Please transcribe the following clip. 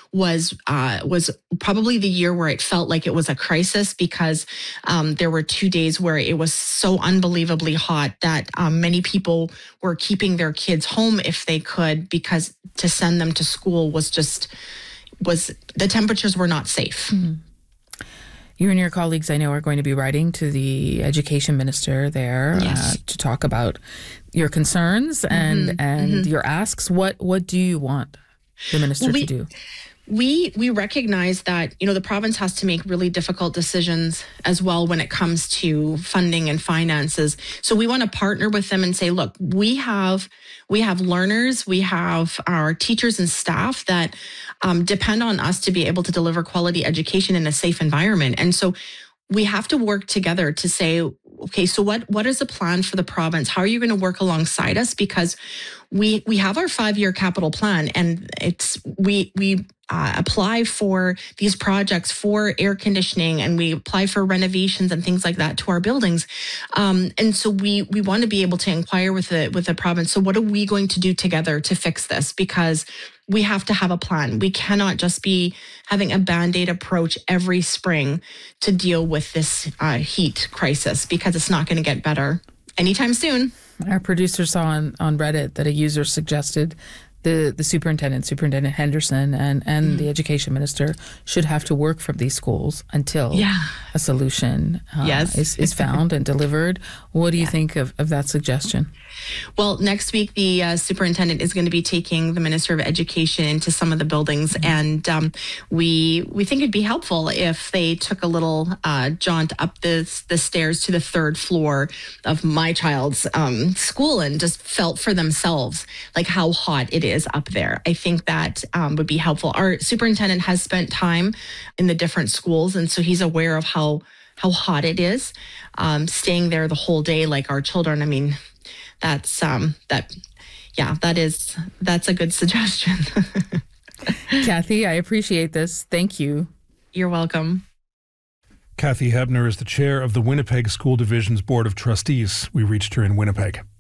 was probably the year where it felt like it was a crisis, because there were 2 days where it was so unbelievably hot that many people were keeping their kids home if they could, because to send them to school was the temperatures were not safe. Mm-hmm. You and your colleagues, I know, are going to be writing to the education minister there to talk about your concerns and your asks. What do you want the minister to do? We recognize that, the province has to make really difficult decisions as well when it comes to funding and finances. So we want to partner with them and say, look, we have learners, we have our teachers and staff that depend on us to be able to deliver quality education in a safe environment. And so we have to work together to say, okay, so what is the plan for the province? How are you going to work alongside us? Because we have our 5-year capital plan, and we apply for these projects for air conditioning, and we apply for renovations and things like that to our buildings. And so we want to be able to inquire with the province. So what are we going to do together to fix this? Because we have to have a plan. We cannot just be having a Band-Aid approach every spring to deal with this heat crisis, because it's not going to get better anytime soon. Our producer saw on Reddit that a user suggested the superintendent Henderson, and the education minister should have to work from these schools until a solution is found and delivered. What do you think of that suggestion? Well, next week, the superintendent is going to be taking the Minister of Education into some of the buildings, and we think it'd be helpful if they took a little jaunt up the stairs to the 3rd floor of my child's school and just felt for themselves like how hot it is up there. I think that would be helpful. Our superintendent has spent time in the different schools, and so he's aware of how hot it is. Staying there the whole day, like our children, I mean, that's a good suggestion. Kathy, I appreciate this. Thank you. You're welcome. Kathy Hebner is the chair of the Winnipeg School Division's Board of Trustees. We reached her in Winnipeg.